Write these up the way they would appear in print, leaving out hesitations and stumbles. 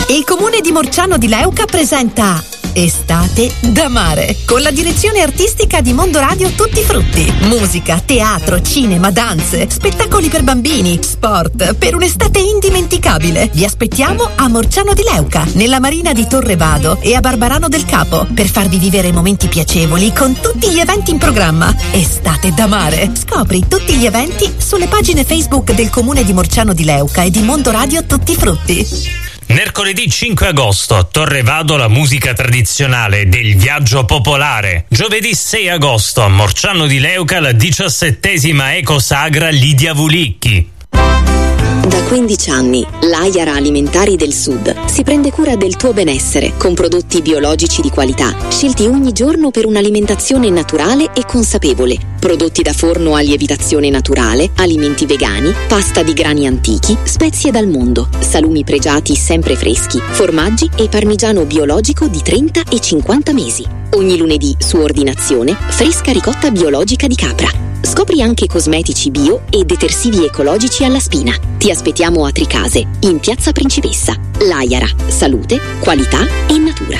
Il comune di Morciano di Leuca presenta Estate da mare, con la direzione artistica di Mondo Radio Tutti Frutti. Musica, teatro, cinema, danze, spettacoli per bambini, sport, per un'estate indimenticabile. Vi aspettiamo a Morciano di Leuca, nella marina di Torre Vado e a Barbarano del Capo, per farvi vivere momenti piacevoli con tutti gli eventi in programma. Estate da mare. Scopri tutti gli eventi sulle pagine Facebook del comune di Morciano di Leuca e di Mondo Radio Tutti Frutti. Mercoledì 5 agosto a Torre Vado la musica tradizionale del viaggio popolare. Giovedì 6 agosto a Morciano di Leuca la 17ª Ecosagra Lidia Vulicchi. Da 15 anni, l'Aiara Alimentari del Sud si prende cura del tuo benessere con prodotti biologici di qualità, scelti ogni giorno per un'alimentazione naturale e consapevole. Prodotti da forno a lievitazione naturale, alimenti vegani, pasta di grani antichi, spezie dal mondo, salumi pregiati sempre freschi, formaggi e parmigiano biologico di 30 e 50 mesi. Ogni lunedì, su ordinazione, fresca ricotta biologica di capra. Scopri anche cosmetici bio e detersivi ecologici alla spina. Ti aspettiamo a Tricase, in Piazza Principessa. L'Aiara, salute, qualità e natura.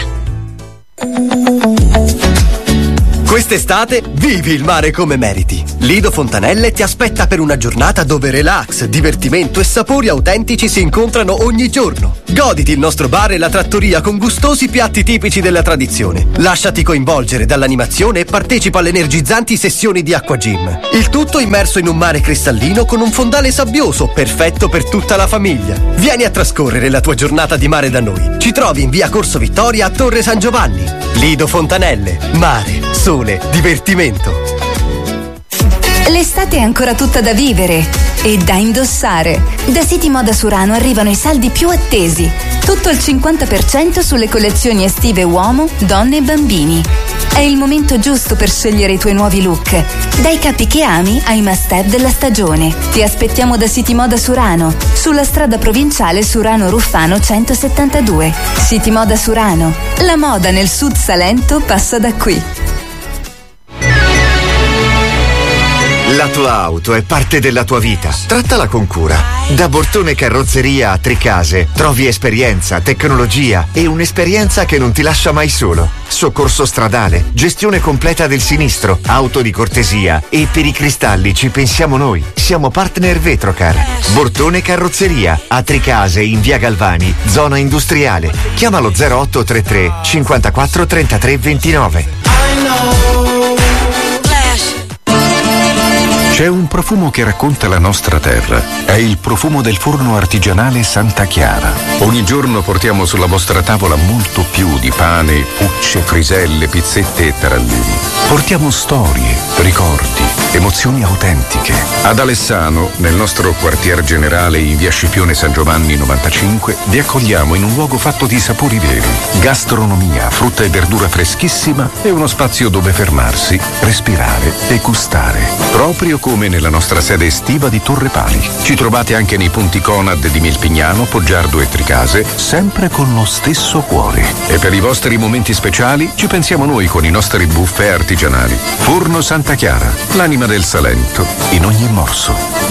Quest'estate vivi il mare come meriti. Lido Fontanelle ti aspetta per una giornata dove relax, divertimento e sapori autentici si incontrano ogni giorno. Goditi il nostro bar e la trattoria con gustosi piatti tipici della tradizione. Lasciati coinvolgere dall'animazione e partecipa alle energizzanti sessioni di acqua gym. Il tutto immerso in un mare cristallino con un fondale sabbioso, perfetto per tutta la famiglia. Vieni a trascorrere la tua giornata di mare da noi. Ci trovi in via Corso Vittoria a Torre San Giovanni. Lido Fontanelle, mare, sole, divertimento. L'estate è ancora tutta da vivere e da indossare. Da City Moda Surano arrivano i saldi più attesi. Tutto al 50% sulle collezioni estive uomo, donne e bambini. È il momento giusto per scegliere i tuoi nuovi look. Dai capi che ami ai must-have della stagione. Ti aspettiamo da City Moda Surano, sulla strada provinciale Surano Ruffano 172. City Moda Surano. La moda nel Sud Salento passa da qui. La tua auto è parte della tua vita. Trattala con cura. Da Bortone Carrozzeria a Tricase trovi esperienza, tecnologia e un'esperienza che non ti lascia mai solo. Soccorso stradale, gestione completa del sinistro, auto di cortesia e per i cristalli ci pensiamo noi. Siamo partner Vetrocar. Bortone Carrozzeria a Tricase in via Galvani, zona industriale. Chiamalo 0833 54 33 29. C'è un profumo che racconta la nostra terra. È il profumo del forno artigianale Santa Chiara. Ogni giorno portiamo sulla vostra tavola molto più di pane, pucce, friselle, pizzette e tarallini. Portiamo storie, ricordi, emozioni autentiche. Ad Alessano, nel nostro quartier generale in via Scipione San Giovanni 95, vi accogliamo in un luogo fatto di sapori veri, gastronomia, frutta e verdura freschissima e uno spazio dove fermarsi, respirare e gustare. Proprio come nella nostra sede estiva di Torre Pali. Ci trovate anche nei punti Conad di Milpignano, Poggiardo e Tricase, sempre con lo stesso cuore. E per i vostri momenti speciali ci pensiamo noi con i nostri buffet artigianali. Forno Santa Chiara, l'anima del Salento, in ogni morso.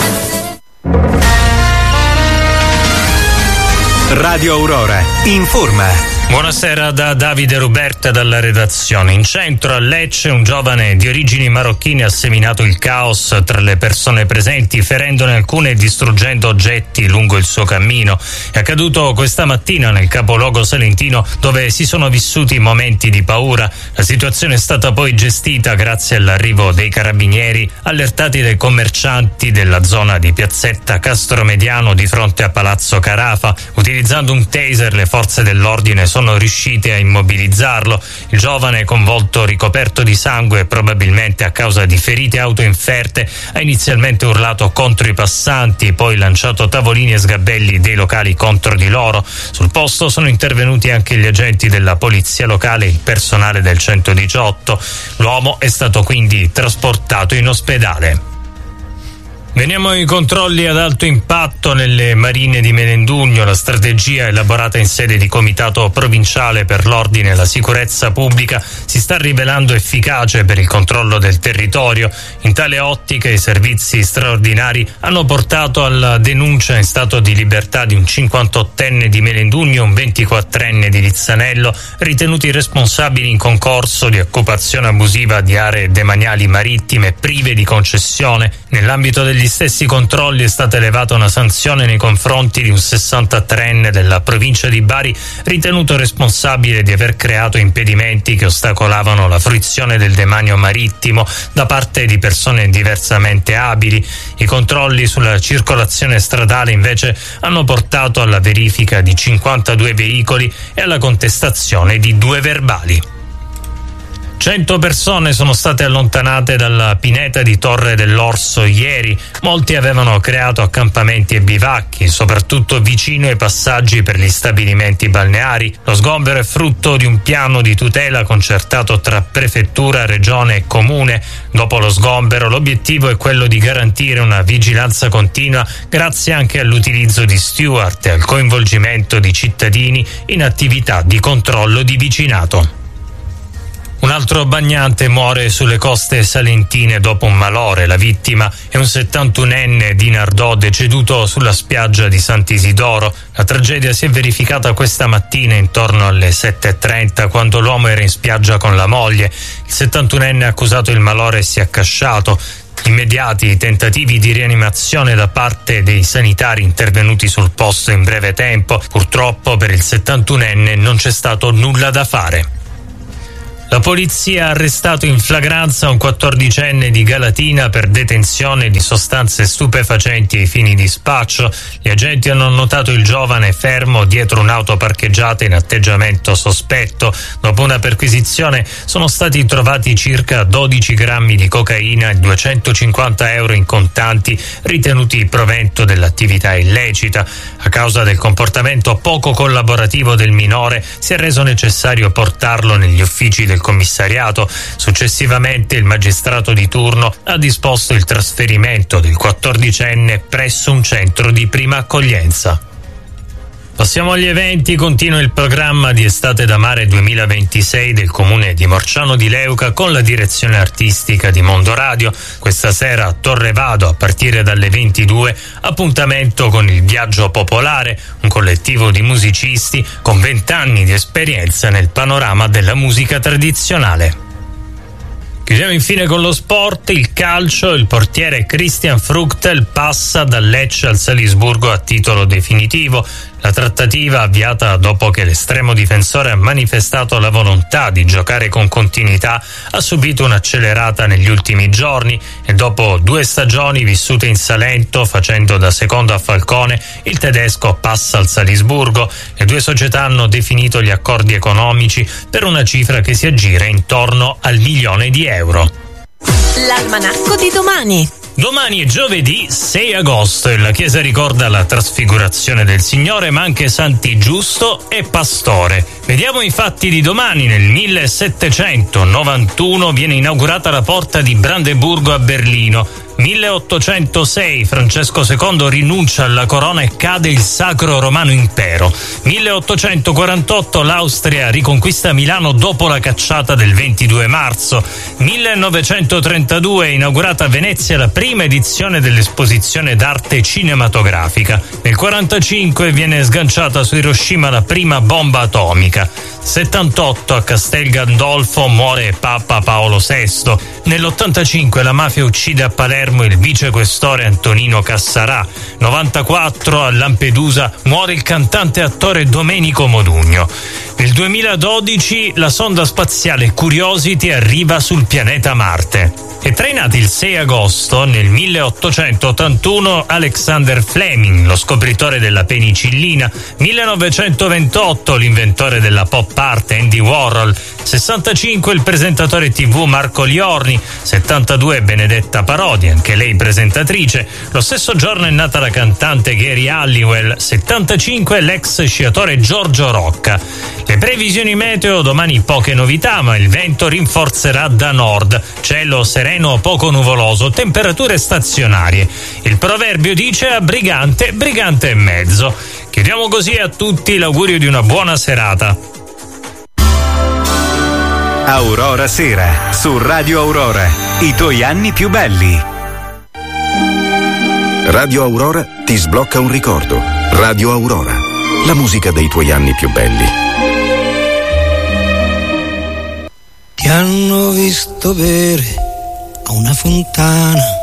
Radio Aurora informa. Buonasera da Davide Ruberta dalla redazione. In centro a Lecce un giovane di origini marocchine ha seminato il caos tra le persone presenti, ferendone alcune e distruggendo oggetti lungo il suo cammino. È accaduto questa mattina nel capoluogo salentino, dove si sono vissuti momenti di paura. La situazione è stata poi gestita grazie all'arrivo dei carabinieri, allertati dai commercianti della zona di Piazzetta Castromediano di fronte a Palazzo Carafa. Utilizzando un taser le forze dell'ordine sono riusciti a immobilizzarlo. Il giovane, convolto, ricoperto di sangue e probabilmente a causa di ferite autoinferte, ha inizialmente urlato contro i passanti, poi lanciato tavolini e sgabelli dei locali contro di loro. Sul posto sono intervenuti anche gli agenti della polizia locale e il personale del 118. L'uomo è stato quindi trasportato in ospedale. Veniamo ai controlli ad alto impatto nelle marine di Melendugno. La strategia elaborata in sede di Comitato Provinciale per l'Ordine e la Sicurezza Pubblica si sta rivelando efficace per il controllo del territorio. In tale ottica i servizi straordinari hanno portato alla denuncia in stato di libertà di un 58enne di Melendugno e un 24enne di Lizzanello, ritenuti responsabili in concorso di occupazione abusiva di aree demaniali marittime prive di concessione. Nell'ambito degli stessi controlli è stata elevata una sanzione nei confronti di un 63enne della provincia di Bari, ritenuto responsabile di aver creato impedimenti che ostacolavano la fruizione del demanio marittimo da parte di persone diversamente abili. I controlli sulla circolazione stradale invece hanno portato alla verifica di 52 veicoli e alla contestazione di 2 verbali. 100 persone sono state allontanate dalla pineta di Torre dell'Orso ieri. Molti avevano creato accampamenti e bivacchi, soprattutto vicino ai passaggi per gli stabilimenti balneari. Lo sgombero è frutto di un piano di tutela concertato tra prefettura, regione e comune. Dopo lo sgombero, l'obiettivo è quello di garantire una vigilanza continua grazie anche all'utilizzo di steward e al coinvolgimento di cittadini in attività di controllo di vicinato. Un altro bagnante muore sulle coste salentine dopo un malore. La vittima è un 71enne di Nardò deceduto sulla spiaggia di Sant'Isidoro. La tragedia si è verificata questa mattina intorno alle 7:30 quando l'uomo era in spiaggia con la moglie. Il 71enne ha accusato il malore e si è accasciato. Immediati i tentativi di rianimazione da parte dei sanitari intervenuti sul posto in breve tempo. Purtroppo per il 71enne non c'è stato nulla da fare. La polizia ha arrestato in flagranza un 14enne di Galatina per detenzione di sostanze stupefacenti ai fini di spaccio. Gli agenti hanno notato il giovane fermo dietro un'auto parcheggiata in atteggiamento sospetto. Dopo una perquisizione sono stati trovati circa 12 grammi di cocaina e 250 euro in contanti ritenuti provento dell'attività illecita. A causa del comportamento poco collaborativo del minore si è reso necessario portarlo negli uffici del commissariato. Successivamente il magistrato di turno ha disposto il trasferimento del 14enne presso un centro di prima accoglienza. Passiamo agli eventi. Continua il programma di Estate da Mare 2026 del comune di Morciano di Leuca con la direzione artistica di Mondo Radio. Questa sera a Torre Vado a partire dalle 22 appuntamento con il Viaggio Popolare, un collettivo di musicisti con 20 anni di esperienza nel panorama della musica tradizionale. Chiudiamo infine con lo sport, il calcio. Il portiere Christian Fruchtel passa dal Lecce al Salisburgo a titolo definitivo. La trattativa, avviata dopo che l'estremo difensore ha manifestato la volontà di giocare con continuità, ha subito un'accelerata negli ultimi giorni e dopo 2 stagioni vissute in Salento facendo da secondo a Falcone, il tedesco passa al Salisburgo. Le 2 società hanno definito gli accordi economici per una cifra che si aggira intorno al €1.000.000. L'almanacco di domani. Domani è giovedì 6 agosto e la Chiesa ricorda la trasfigurazione del Signore, ma anche Santi Giusto e Pastore. Vediamo i fatti di domani. Nel 1791 viene inaugurata la porta di Brandeburgo a Berlino. 1806 Francesco II rinuncia alla corona e cade il Sacro Romano Impero. 1848 l'Austria riconquista Milano dopo la cacciata del 22 marzo. 1932 inaugurata a Venezia la prima edizione dell'esposizione d'arte cinematografica. Nel 1945 viene sganciata su Hiroshima la prima bomba atomica. 78 a Castel Gandolfo muore Papa Paolo VI. Nell'85 la mafia uccide a Palermo il vicequestore Antonino Cassarà. 94 a Lampedusa muore il cantante e attore Domenico Modugno. Nel 2012 la sonda spaziale Curiosity arriva sul pianeta Marte. E tra i nati il 6 agosto, nel 1881, Alexander Fleming, lo scopritore della penicillina. 1928, l'inventore della pop art Andy Warhol. 65, il presentatore TV Marco Liorni. 72, Benedetta Parodi, anche lei presentatrice. Lo stesso giorno è nata la cantante Geri Halliwell. 75, l'ex sciatore Giorgio Rocca. Le previsioni meteo: domani poche novità, ma il vento rinforzerà da nord, cielo sereno poco nuvoloso, temperature stazionarie. Il proverbio dice: a brigante, brigante e mezzo. Chiediamo così a tutti l'augurio di una buona serata. Aurora Sera, su Radio Aurora, i tuoi anni più belli. Radio Aurora ti sblocca un ricordo. Radio Aurora, la musica dei tuoi anni più belli. Ti hanno visto bere a una fontana